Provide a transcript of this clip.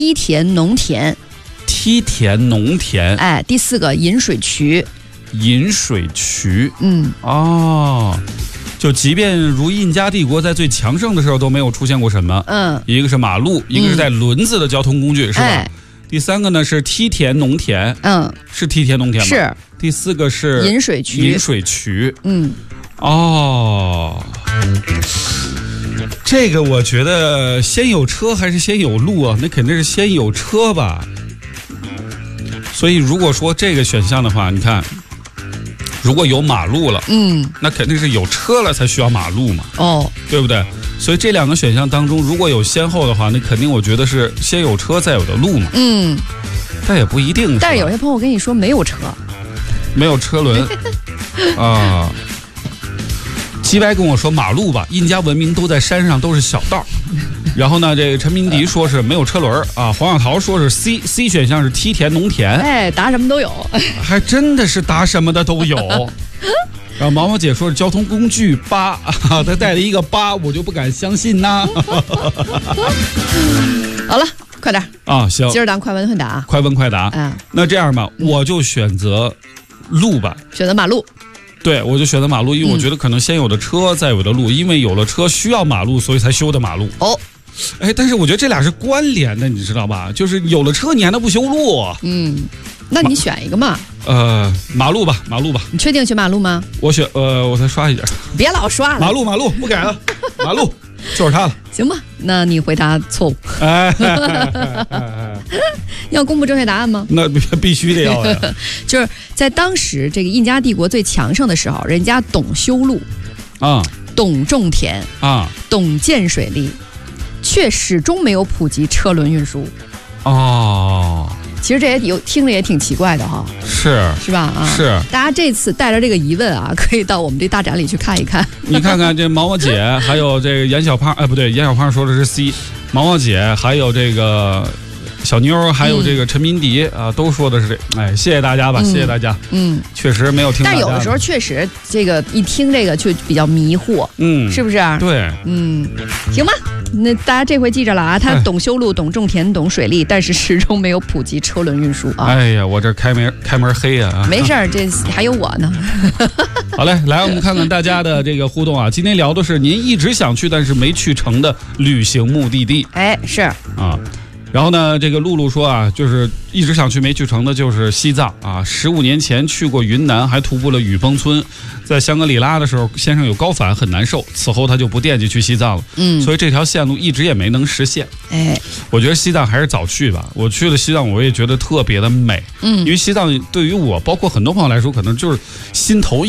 梯田农田。 梯田农田。 哎，第4个引水渠。 引水渠。 嗯。 哦。就即便如印加帝国在最强盛的时候都没有出现过什么，一个是马路，一个是带轮子的交通工具，是吧？第3个呢是梯田农田，是梯田农田吗？ 是。 第4个是引水渠， 引水渠，哦，这个我觉得先有车还是先有路啊？那肯定是先有车吧。所以如果说这个选项的话，你看。如果有马路了，那肯定是有车了才需要马路嘛，对不对？所以这2个选项当中，如果有先后的话，那肯定我觉得是先有车再有的路嘛，但也不一定是。 但是有些朋友跟你说没有车， 没有车轮啊。鸡歪跟我说马路吧，印加文明都在山上，都是小道。然后呢，这个陈明迪说是没有车轮啊，黄小桃说是 C 选项是梯田农田， 哎，答什么都有， 还真的是答什么的都有。然后毛毛姐说是交通工具8，她带了一个8，我就不敢相信呐。 好了，快点啊，行， 今儿咱快问快答， 快问快答。那这样吧，我就选择路吧， 选择马路。 对，我就选择马路，因为我觉得可能先有的车，再有的路，因为有了车需要马路，所以才修的马路。哎，但是我觉得这俩是关联的，你知道吧？就是有了车，你还能不修路？ 那你选一个嘛。 马路吧，马路吧。 你确定选马路吗？ 我选我再刷一点。 别老刷了。 马路不改了，马路就是它了。 行吧，那你回答错误。要公布正确答案吗？ 那必须得要呀。 就是在当时这个印加帝国最强盛的时候，人家懂修路啊， 懂种田啊， 懂建水利，却始终没有普及车轮运输。其实这也听着也挺奇怪的哈，是吧？ 是。 大家这次带着这个疑问啊，可以到我们这大展里去看一看。 你看看这毛毛姐，还有这个严小胖，不对，严小胖说的是 C， 毛毛姐还有这个小妞，还有这个陈明迪都说的是这。哎，谢谢大家吧，谢谢大家。确实没有听。 但有的时候确实这个一听这个就比较迷惑，是不是？ 对， 行吧。那大家这回记着了啊，他懂修路、懂种田、懂水利，但是始终没有普及车轮运输啊。 哎呀，我这开门黑呀！ 没事儿，这还有我呢。 好嘞，来我们看看大家的这个互动啊。今天聊的是您一直想去但是没去成的旅行目的地。 哎，是啊。然后呢，这个露露说啊，就是一直想去没去成的就是西藏啊。15年前去过云南，还徒步了雨崩村。在香格里拉的时候，先生有高反，很难受。此后他就不惦记去西藏了。所以这条线路一直也没能实现。 哎， 我觉得西藏还是早去吧。我去了西藏，我也觉得特别的美。因为西藏对于我，包括很多朋友来说，可能就是心头